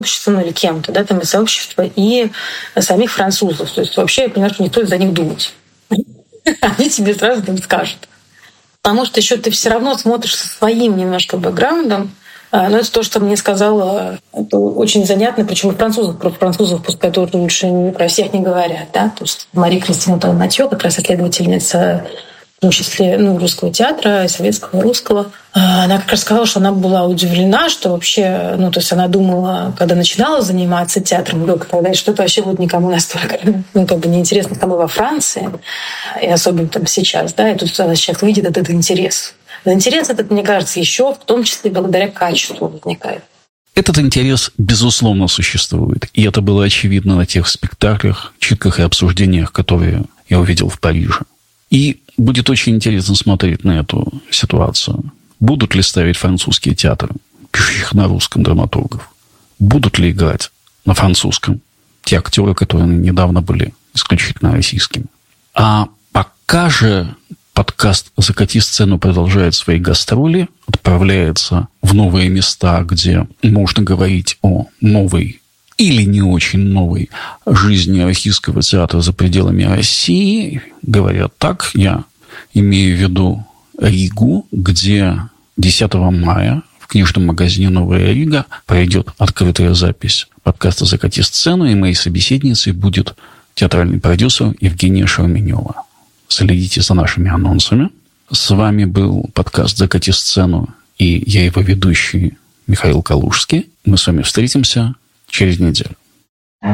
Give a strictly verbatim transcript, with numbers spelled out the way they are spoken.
обществом или кем-то, да, там и сообщество, и самих французов. То есть вообще, я понимаю, что не стоит за них думать. Они тебе сразу там скажут. Потому что еще ты все равно смотришь со своим немножко бэкграундом. Но это то, что мне сказала, это очень занятно, причем и французов, про французов, пускай тоже лучше не про всех не говорят. Да? То есть Мария Кристина Толмачева, как раз исследовательница, в том числе ну, русского театра, советского, русского, она как раз сказала, что она была удивлена, что вообще, ну, то есть она думала, когда начинала заниматься театром, вдруг тогда, что это вообще будет никому настолько, ну, как бы неинтересно кому во Франции, и особенно там сейчас, да, и тут она сейчас видит этот интерес. Но интерес этот, мне кажется, еще в том числе благодаря качеству возникает. Этот интерес, безусловно, существует. И это было очевидно на тех спектаклях, читках и обсуждениях, которые я увидел в Париже. И будет очень интересно смотреть на эту ситуацию. Будут ли ставить французские театры, пишущих на русском драматургов? Будут ли играть на французском те актеры, которые недавно были исключительно российскими? А пока же подкаст «Закати сцену» продолжает свои гастроли, отправляется в новые места, где можно говорить о новой или не очень новой жизни российского театра за пределами России. Говорят так, я имею в виду Ригу, где десятого мая в книжном магазине «Новая Рига» пройдет открытая запись подкаста «Закати сцену», и моей собеседницей будет театральный продюсер Евгения Шерменева. Следите за нашими анонсами. С вами был подкаст «Закати сцену» и я его ведущий Михаил Калужский. Мы с вами встретимся через неделю.